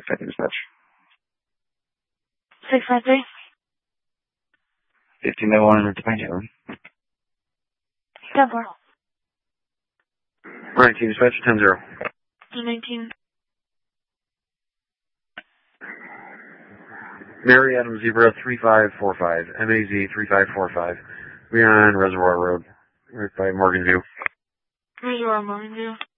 650 dispatch. 653. 1501 in Topanga. 10-4. 19 dispatch, 10-0. 19. Mary Adams Zebra 3545, MAZ 3545. We are on Reservoir Road, right by Morgan View. Reservoir Morgan View.